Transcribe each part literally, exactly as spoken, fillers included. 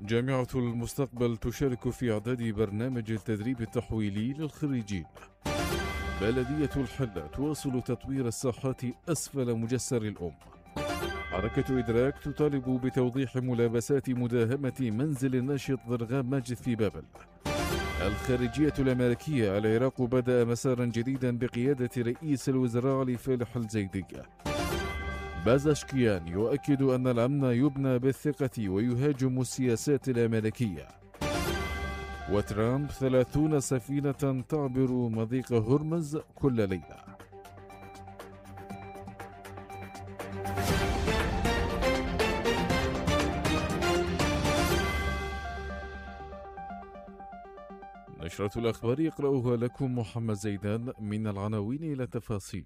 جامعة المستقبل تشارك في إعداد برنامج التدريب التحويلي للخريجين. بلدية الحلة تواصل تطوير الساحات أسفل مجسر الأم. حركة إدراك تطالب بتوضيح ملابسات مداهمة منزل الناشط ضرغام ماجد في بابل. الخارجية الأمريكية: العراق بدأ مسارا جديدا بقيادة رئيس الوزراء علي فالح الزيدية. بازشكيان يؤكد أن الأمن يبنى بالثقة ويهاجم السياسات الأمريكية. وترامب: ثلاثون سفينة تعبر مضيق هرمز كل ليلة. نشرة الأخبار يقرأها لكم محمد زيدان. من العناوين إلى التفاصيل.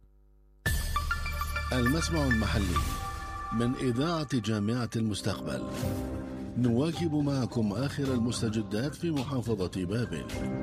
المسمع المحلي من إذاعة جامعة المستقبل، نواكب معكم آخر المستجدات في محافظة بابل.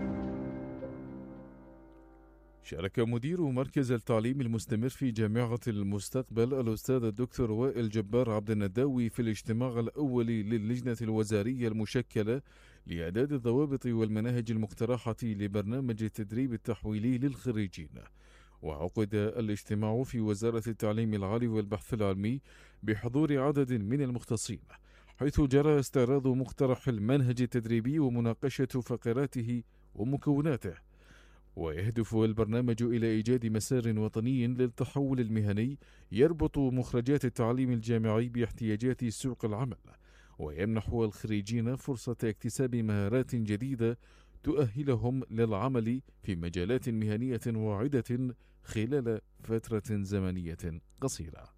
شارك مدير مركز التعليم المستمر في جامعة المستقبل الأستاذ الدكتور وائل جبار عبد النداوي في الاجتماع الأول للجنة الوزارية المشكلة لإعداد الضوابط والمناهج المقترحة لبرنامج التدريب التحويلي للخريجين. وعقد الاجتماع في وزارة التعليم العالي والبحث العلمي بحضور عدد من المختصين، حيث جرى استعراض مقترح المنهج التدريبي ومناقشة فقراته ومكوناته. ويهدف البرنامج إلى إيجاد مسار وطني للتحول المهني يربط مخرجات التعليم الجامعي باحتياجات سوق العمل، ويمنح الخريجين فرصة اكتساب مهارات جديدة تؤهلهم للعمل في مجالات مهنية واعدة خلال فترة زمنية قصيرة.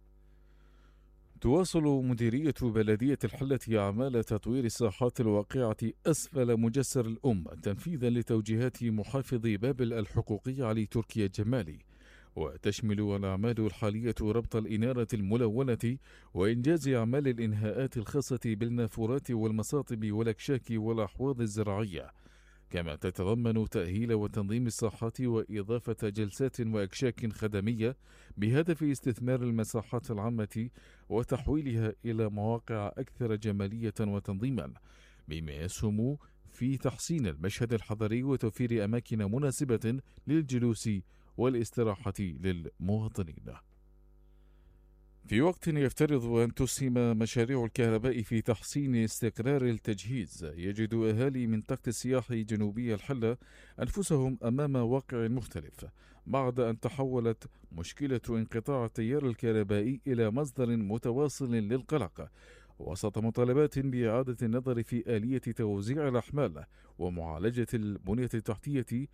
تواصل مديرية بلدية الحلة أعمال تطوير الساحات الواقعة أسفل مجسر الأم تنفيذا لتوجيهات محافظ بابل الحقوقي علي تركي الجمالي، وتشمل الأعمال الحالية ربط الإنارة الملونة وإنجاز أعمال الإنهاءات الخاصة بالنافورات والمصاطب والأكشاك والأحواض الزراعية، كما تتضمن تأهيل وتنظيم الساحات وإضافة جلسات وأكشاك خدمية بهدف استثمار المساحات العامة وتحويلها إلى مواقع أكثر جمالية وتنظيما، بما يسهم في تحسين المشهد الحضري وتوفير أماكن مناسبة للجلوس والاستراحة للمواطنين. في وقت يفترض أن تسهم مشاريع الكهرباء في تحسين استقرار التجهيز، يجد أهالي منطقة السياحي جنوبي الحلة أنفسهم أمام واقع مختلف بعد أن تحولت مشكلة انقطاع التيار الكهربائي إلى مصدر متواصل للقلق، وسط مطالبات بإعادة النظر في آلية توزيع الأحمال ومعالجة البنية التحتية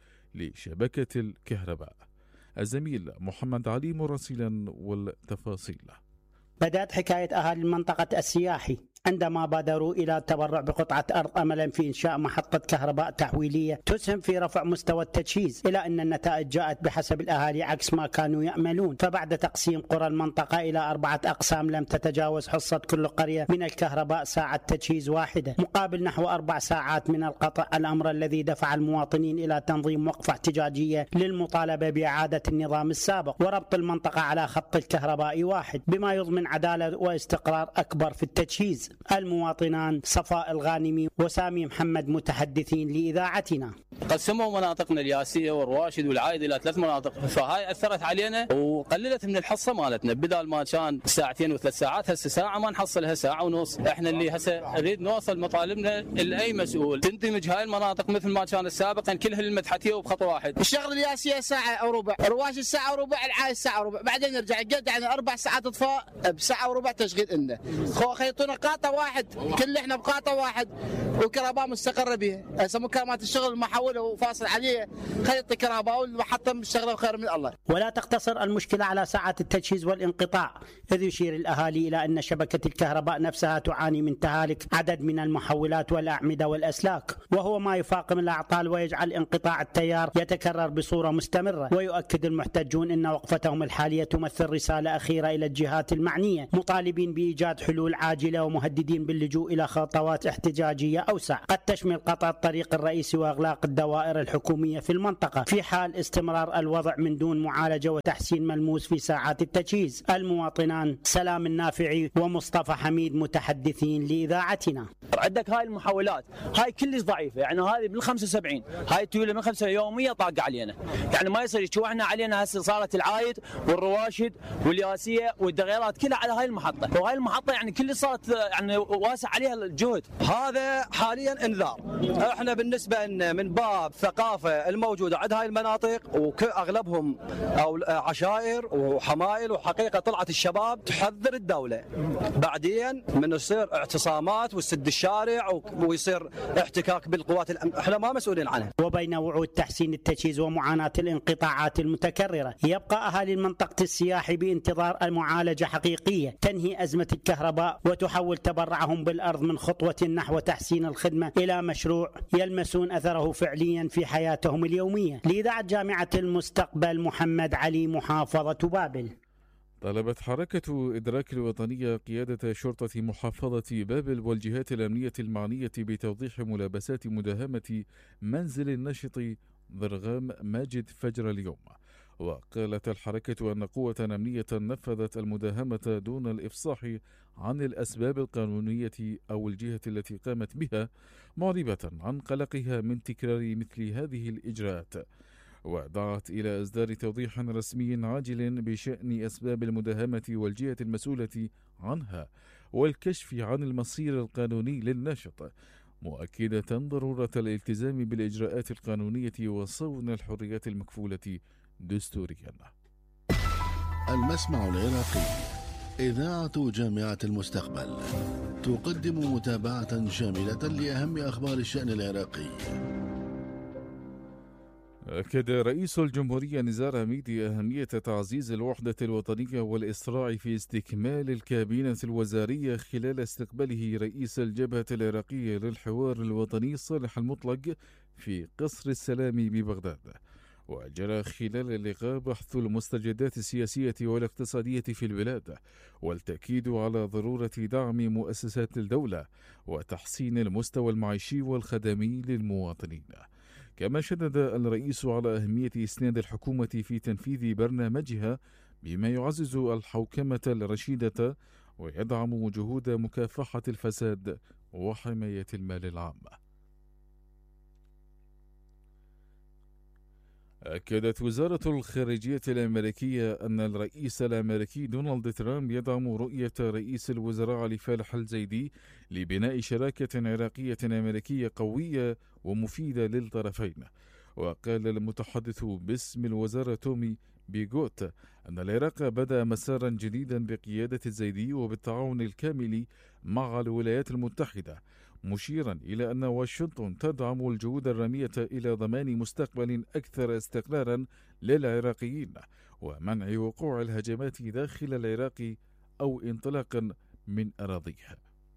لشبكة الكهرباء. الزميل محمد علي مراسلا والتفاصيل. بدأت حكاية أهالي المنطقة السياحي عندما بادروا إلى التبرع بقطعة أرض أملا في إنشاء محطة كهرباء تحويلية تسهم في رفع مستوى التجهيز، إلى أن النتائج جاءت بحسب الأهالي عكس ما كانوا يأملون. فبعد تقسيم قرى المنطقة إلى أربعة أقسام لم تتجاوز حصة كل قرية من الكهرباء ساعة تجهيز واحدة مقابل نحو أربع ساعات من القطع، الأمر الذي دفع المواطنين إلى تنظيم وقفة احتجاجية للمطالبة بإعادة النظام السابق وربط المنطقة على خط الكهرباء واحد، بما يضمن عدالة واستقرار أكبر في التجهيز. المواطنان صفاء الغانمي وسامي محمد متحدثين لإذاعتنا. قسموا مناطقنا الياسية والرواشد والعايد إلى ثلاث مناطق، فهاي أثرت علينا وقللت من الحصة مالتنا، بدل ما كان ساعتين وثلاث ساعات هسه ساعة ما نحصلها ساعة ونص. احنا اللي هسه نريد نوصل مطالبنا لأي مسؤول تندمج هاي المناطق مثل ما كان السابق، يعني كلها المتحتية وبخط واحد. الشغل الياسية ساعة أو ربع، رواشد ساعة وربع، العايد ساعة وربع، بعدين نرجع قد يعني أربع ساعات إطفاء بساعة وربع تشغيل إلنا. خيطونا قاطع واحد، كل احنا بقاطع واحد وكهرباء مستقره بها. هسه مكالمات الشغل محوله وفاصل عليه خيط كهرباء والمحطه مشتغله خير من الله. ولا تقتصر المشكله على ساعات التجهيز والانقطاع، اذ يشير الاهالي الى ان شبكه الكهرباء نفسها تعاني من تهالك عدد من المحولات والاعمده والاسلاك، وهو ما يفاقم الاعطال ويجعل انقطاع التيار يتكرر بصوره مستمره. ويؤكد المحتجون ان وقفتهم الحاليه تمثل رساله اخيره الى الجهات المعنيه، مطالبين بايجاد حلول عاجله ومهددين باللجوء إلى خطوات احتجاجية أوسع قد تشمل قطع الطريق الرئيسي وإغلاق الدوائر الحكومية في المنطقة في حال استمرار الوضع من دون معالجة وتحسين ملموس في ساعات التجهيز. المواطنان سلام النافعي ومصطفى حميد متحدثين لإذاعتنا. عندك هاي المحاولات هاي كلش ضعيفه، يعني هذه بال خمسة وسبعين هاي التويله من خمسة يوميه طاقه علينا، يعني ما يصير شو احنا علينا هسه صارت العايد والرواشد والياسيه والدغيرات كلها على هاي المحطه، وهاي المحطه يعني كل صارت يعني واسع عليها الجهد. هذا حاليا انذار، احنا بالنسبه لنا من باب الثقافه الموجوده عند هاي المناطق واغلبهم او عشائر وحمايل، وحقيقه طلعت الشباب تحذر الدوله بعدين من يصير اعتصامات وسد الشارع ويصير احتكاك بالقوات الأمن، احنا ما مسؤولين عنها. وبين وعود تحسين التجهيز ومعاناة الانقطاعات المتكررة، يبقى أهالي المنطقة السياحي بانتظار المعالجة حقيقية تنهي أزمة الكهرباء وتحول تبرعهم بالأرض من خطوة نحو تحسين الخدمة إلى مشروع يلمسون أثره فعليا في حياتهم اليومية. لإذاعة جامعة المستقبل، محمد علي، محافظة بابل. طلبت حركة إدراك الوطنية قيادة شرطة محافظة بابل والجهات الأمنية المعنية بتوضيح ملابسات مداهمة منزل الناشط ضرغام ماجد فجر اليوم. وقالت الحركة أن قوة أمنية نفذت المداهمة دون الإفصاح عن الأسباب القانونية أو الجهة التي قامت بها، معربة عن قلقها من تكرار مثل هذه الإجراءات، ودعت إلى إصدار توضيح رسمي عاجل بشأن أسباب المداهمة والجهة المسؤولة عنها والكشف عن المصير القانوني للناشط، مؤكدة ضرورة الالتزام بالإجراءات القانونية وصون الحريات المكفولة دستوريا. المسمع العراقي، إذاعة جامعة المستقبل، تقدم متابعة شاملة لأهم أخبار الشأن العراقي. أكد رئيس الجمهورية نزار حميدي أهمية تعزيز الوحدة الوطنية والإسراع في استكمال الكابينة الوزارية خلال استقباله رئيس الجبهة العراقية للحوار الوطني صالح المطلق في قصر السلام ببغداد. وجرى خلال اللقاء بحث المستجدات السياسية والاقتصادية في البلاد، والتأكيد على ضرورة دعم مؤسسات الدولة وتحسين المستوى المعيشي والخدمي للمواطنين. كما شدد الرئيس على أهمية إسناد الحكومة في تنفيذ برنامجها بما يعزز الحوكمة الرشيدة ويدعم جهود مكافحة الفساد وحماية المال العام. أكدت وزارة الخارجية الأمريكية أن الرئيس الأمريكي دونالد ترامب يدعم رؤية رئيس الوزراء علي فالح الزيدي لبناء شراكة عراقية أمريكية قوية ومفيدة للطرفين. وقال المتحدث باسم الوزارة تومي بيغوت أن العراق بدأ مسارا جديدا بقيادة الزيدي وبالتعاون الكامل مع الولايات المتحدة، مشيرا إلى أن واشنطن تدعم الجهود الرامية إلى ضمان مستقبل أكثر استقرارا للعراقيين ومنع وقوع الهجمات داخل العراق أو انطلاقا من أراضيها.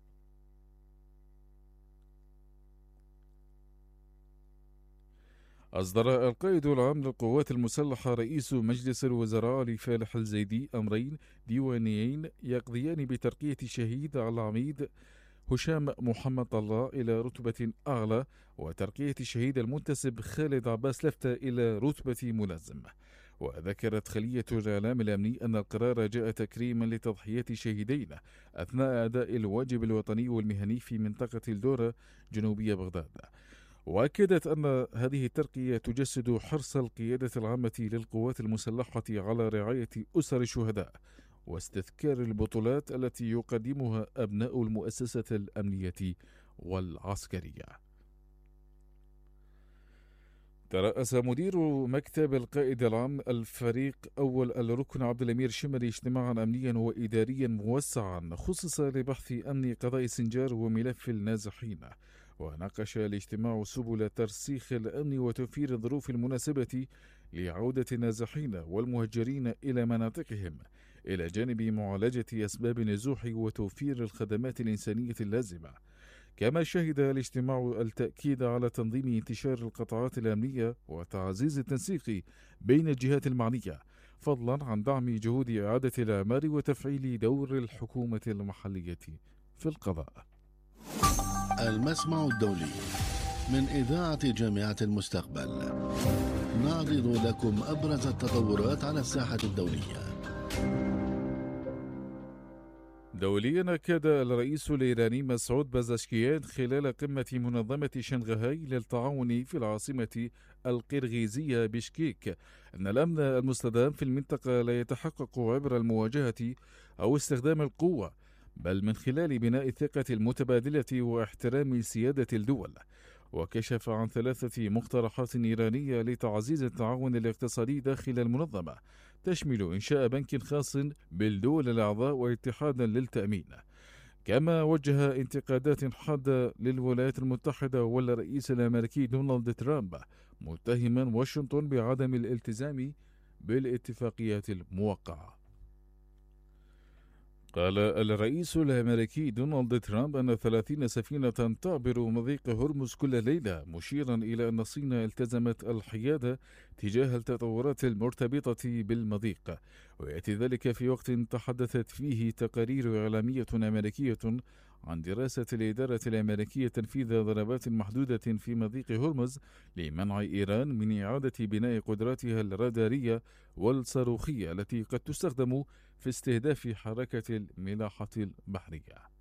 أصدر القائد العام للقوات المسلحة رئيس مجلس الوزراء علي فالح الزيدي أمرين ديوانيين يقضيان بترقية الشهيد العميد هشام محمد طلال إلى رتبة أعلى وترقية الشهيد المنتسب خالد عباس لفتة إلى رتبة ملازم. وذكرت خلية الإعلام الأمني أن القرار جاء تكريما لتضحيات الشهيدين أثناء أداء الواجب الوطني والمهني في منطقة الدورة جنوبية بغداد. وأكدت أن هذه الترقية تجسد حرص القيادة العامة للقوات المسلحة على رعاية أسر الشهداء واستذكار البطولات التي يقدمها أبناء المؤسسة الأمنية والعسكرية. ترأس مدير مكتب القائد العام الفريق أول الركن عبد الأمير شمري اجتماعا أمنيا وإداريا موسعا خصص لبحث أمن قضاء سنجار وملف النازحين. وناقش الاجتماع سبل ترسيخ الأمن وتوفير الظروف المناسبة لعودة النازحين والمهجرين إلى مناطقهم، إلى جانب معالجة أسباب النزوح وتوفير الخدمات الإنسانية اللازمة. كما شهد الاجتماع التأكيد على تنظيم انتشار القطاعات الأمنية وتعزيز التنسيق بين الجهات المعنية، فضلا عن دعم جهود إعادة الإعمار وتفعيل دور الحكومة المحلية في القضاء. المسمع الدولي من إذاعة جامعة المستقبل، نعرض لكم أبرز التطورات على الساحة الدولية. دوليا، أكد الرئيس الإيراني مسعود بازاشكيان خلال قمة منظمة شنغهاي للتعاون في العاصمة القرغيزية بشكيك أن الأمن المستدام في المنطقة لا يتحقق عبر المواجهة أو استخدام القوة، بل من خلال بناء الثقة المتبادلة واحترام سيادة الدول. وكشف عن ثلاثة مقترحات إيرانية لتعزيز التعاون الاقتصادي داخل المنظمة، تشمل إنشاء بنك خاص بالدول الأعضاء واتحادا للتأمين. كما وجه انتقادات حادة للولايات المتحدة والرئيس الأمريكي دونالد ترامب، متهما واشنطن بعدم الالتزام بالاتفاقيات الموقعة. قال الرئيس الأمريكي دونالد ترامب أن ثلاثين سفينة تعبر مضيق هرمز كل ليلة، مشيرا إلى أن الصين التزمت الحيادة تجاه التطورات المرتبطة بالمضيق. ويأتي ذلك في وقت تحدثت فيه تقارير إعلامية أمريكية عن دراسة الإدارة الأمريكية تنفيذ ضربات محدودة في مضيق هرمز لمنع إيران من إعادة بناء قدراتها الرادارية والصاروخية التي قد تستخدم في استهداف حركة الملاحة البحرية.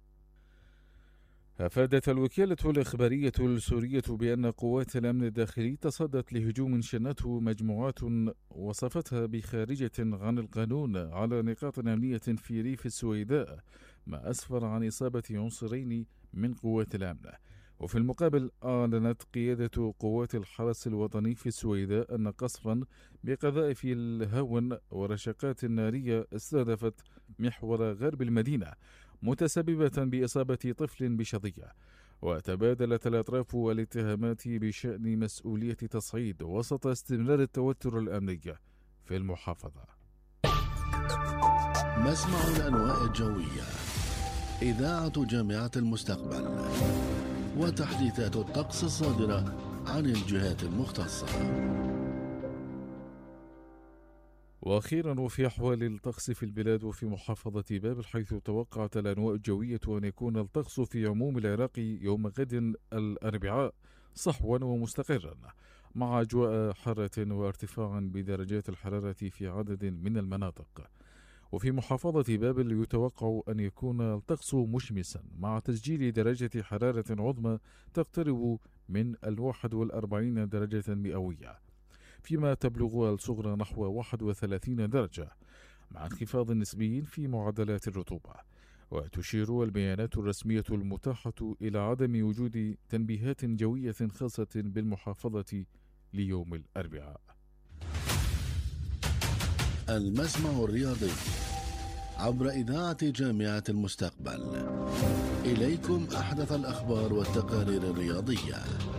أفادت الوكالة الإخبارية السورية بأن قوات الأمن الداخلي تصدت لهجوم شنته مجموعات وصفتها بخارجة عن القانون على نقاط أمنية في ريف السويداء، ما أسفر عن إصابة عنصرين من قوات الأمن. وفي المقابل، أعلنت قيادة قوات الحرس الوطني في السويداء أن قصفا بقذائف الهون ورشقات نارية استهدفت محور غرب المدينة، متسببة بإصابة طفل بشظية. وتبادلت الأطراف الاتهامات بشأن مسؤولية تصعيد وسط استمرار التوتر الأمني في المحافظة. مسمع الأنواء الجوية، إذاعة جامعة المستقبل، وتحديثات الطقس الصادرة عن الجهات المختصة. وأخيرا، وفي أحوال الطقس في البلاد وفي محافظة بابل، حيث توقعت الأنواء الجوية أن يكون الطقس في عموم العراق يوم غد الأربعاء صحوا ومستقرا، مع أجواء حارة وارتفاعا بدرجات الحرارة في عدد من المناطق. وفي محافظة بابل يتوقع أن يكون الطقس مشمسا، مع تسجيل درجة حرارة عظمى تقترب من الواحد والأربعين درجة مئوية، فيما تبلغ الصغرى نحو واحد وثلاثين درجة، مع انخفاض نسبي في معدلات الرطوبة. وتشير البيانات الرسمية المتاحة إلى عدم وجود تنبيهات جوية خاصة بالمحافظة ليوم الأربعاء. المسمع الرياضي عبر إذاعة جامعة المستقبل، إليكم أحدث الأخبار والتقارير الرياضية.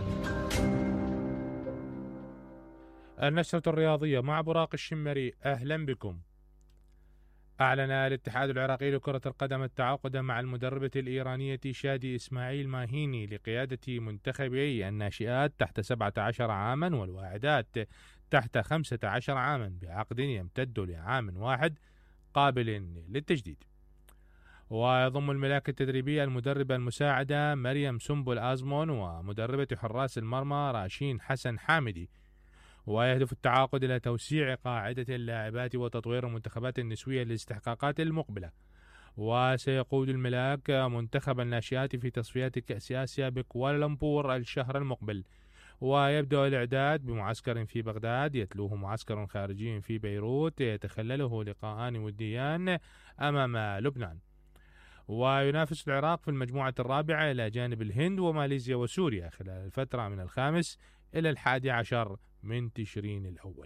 النشرة الرياضية مع براق الشمري، أهلا بكم. أعلن الاتحاد العراقي لكرة القدم التعاقد مع المدربة الإيرانية شادي إسماعيل ماهيني لقيادة منتخبي الناشئات تحت سبعة عشر عاما والواعدات تحت خمسة عشر عاما، بعقد يمتد لعام واحد قابل للتجديد. ويضم الملاك التدريبية المدربة المساعدة مريم سنبل آزمون ومدربة حراس المرمى راشين حسن حامدي. ويهدف التعاقد إلى توسيع قاعدة اللاعبات وتطوير المنتخبات النسوية للاستحقاقات المقبلة. وسيقود الملاك منتخب الناشئات في تصفيات كأس آسيا بكوالالمبور الشهر المقبل. ويبدأ الإعداد بمعسكر في بغداد يتلوه معسكر خارجي في بيروت يتخلله لقاءان وديان أمام لبنان. وينافس العراق في المجموعة الرابعة إلى جانب الهند وماليزيا وسوريا خلال الفترة من الخامس إلى الحادي عشر من تشرين الأول.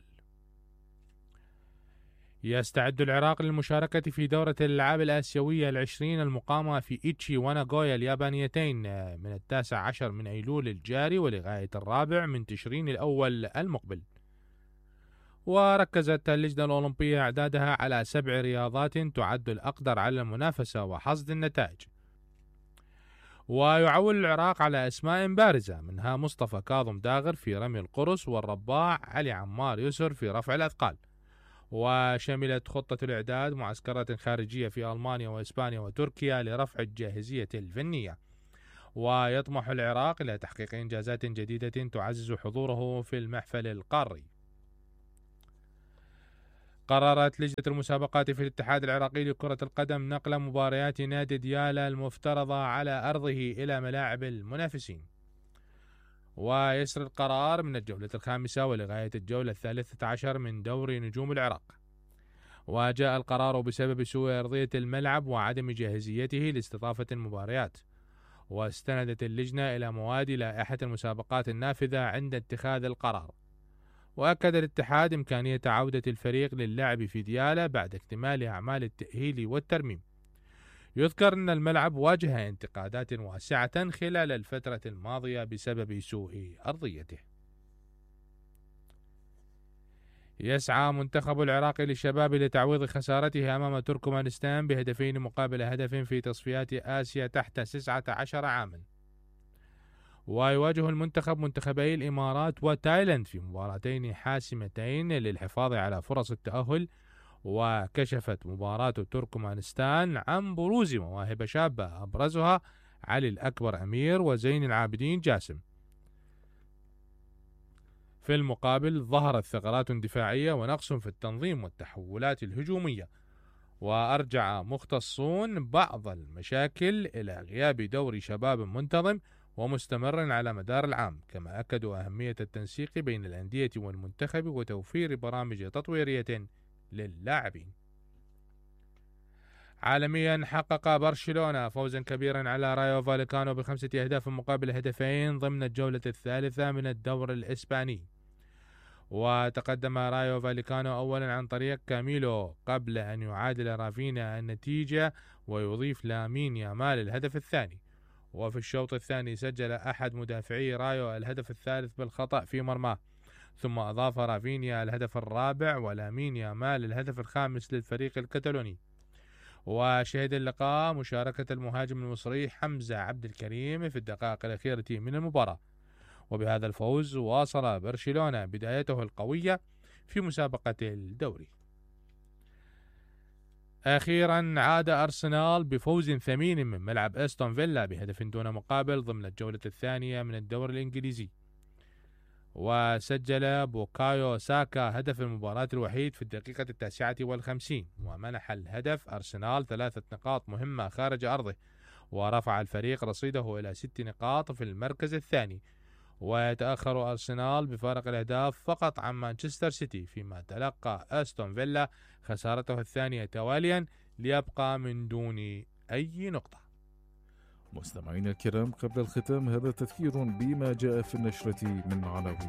يستعد العراق للمشاركة في دورة الألعاب الآسيوية العشرين المقامة في إيتشي وناغويا اليابانيتين من التاسع عشر من أيلول الجاري ولغاية الرابع من تشرين الأول المقبل. وركزت اللجنة الأولمبية إعدادها على سبع رياضات تعد الأقدر على المنافسة وحصد النتائج. ويعول العراق على أسماء بارزة، منها مصطفى كاظم داغر في رمي القرص، والرباع علي عمار يسر في رفع الأثقال. وشملت خطة الإعداد معسكرات خارجية في ألمانيا وإسبانيا وتركيا لرفع الجاهزية الفنية. ويطمح العراق إلى تحقيق إنجازات جديدة تعزز حضوره في المحفل القاري. قررت لجنة المسابقات في الاتحاد العراقي لكرة القدم نقل مباريات نادي ديالا المفترضة على أرضه إلى ملاعب المنافسين. ويسري القرار من الجولة الخامسة ولغاية الجولة الثالثة عشر من دوري نجوم العراق. وجاء القرار بسبب سوء أرضية الملعب وعدم جاهزيته لاستضافة المباريات. واستندت اللجنة إلى مواد لائحة المسابقات النافذة عند اتخاذ القرار. وأكد الاتحاد إمكانية عودة الفريق للعب في ديالا بعد اكتمال أعمال التأهيل والترميم. يذكر أن الملعب واجه انتقادات واسعة خلال الفترة الماضية بسبب سوء أرضيته. يسعى منتخب العراق للشباب لتعويض خسارته أمام تركمانستان بهدفين مقابل هدف في تصفيات آسيا تحت تسعة عشر عاما. ويواجه المنتخب منتخبي الإمارات وتايلاند في مباراتين حاسمتين للحفاظ على فرص التأهل. وكشفت مباراة تركمانستان عن بروز مواهب شابة أبرزها علي الأكبر أمير وزين العابدين جاسم. في المقابل ظهرت ثغرات دفاعية ونقص في التنظيم والتحولات الهجومية. وأرجع مختصون بعض المشاكل إلى غياب دوري شباب منتظم ومستمر على مدار العام، كما أكدوا أهمية التنسيق بين الأندية والمنتخب وتوفير برامج تطويرية للاعبين. عالميا حقق برشلونة فوزا كبيرا على رايو فاليكانو بخمسة أهداف مقابل هدفين ضمن الجولة الثالثة من الدور الإسباني. وتقدم رايو فاليكانو أولا عن طريق كاميلو قبل أن يعادل رافينا النتيجة ويضيف لامين يامال الهدف الثاني. وفي الشوط الثاني سجل أحد مدافعي رايو الهدف الثالث بالخطأ في مرماه، ثم أضاف رافينيا الهدف الرابع ولامين يامال الهدف الخامس للفريق الكتالوني. وشهد اللقاء مشاركة المهاجم المصري حمزة عبد الكريم في الدقائق الأخيرة من المباراة. وبهذا الفوز واصل برشلونة بدايته القوية في مسابقة الدوري. أخيرا عاد أرسنال بفوز ثمين من ملعب أستون فيلا بهدف دون مقابل ضمن الجولة الثانية من الدوري الإنجليزي. وسجل بوكايو ساكا هدف المباراة الوحيد في الدقيقة التاسعة والخمسين، ومنح الهدف أرسنال ثلاثة نقاط مهمة خارج أرضه، ورفع الفريق رصيده إلى ست نقاط في المركز الثاني. ويتأخر أرسنال بفارق الأهداف فقط عن مانشستر سيتي، فيما تلقى أستون فيلا خسارته الثانية تواليا ليبقى من دون أي نقطة. مستمعينا الكرام، قبل الختام هذا تذكير بما جاء في النشرة من عناوين.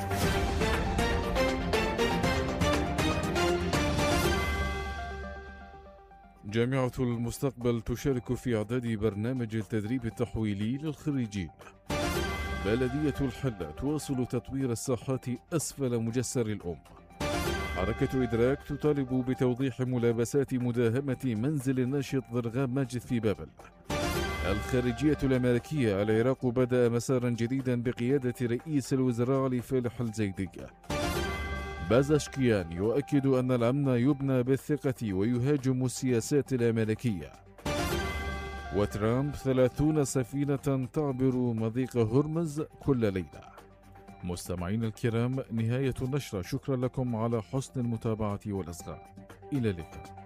جامعة المستقبل تشارك في إعداد برنامج التدريب التحويلي للخريجين. بلدية الحلة تواصل تطوير الساحات أسفل مجسر الأم. حركة إدراك تطالب بتوضيح ملابسات مداهمة منزل الناشط ضرغام ماجد في بابل. الخارجية الأمريكية: العراق بدأ مسارا جديدا بقيادة رئيس الوزراء علي فالح الزيدية. بازشكيان يؤكد أن الأمن يبنى بالثقة ويهاجم السياسات الأمريكية. وترامب: ثلاثون سفينة تعبر مضيق هرمز كل ليلة. مستمعين الكرام، نهاية النشرة. شكرا لكم على حسن المتابعة والإصغاء. إلى اللقاء.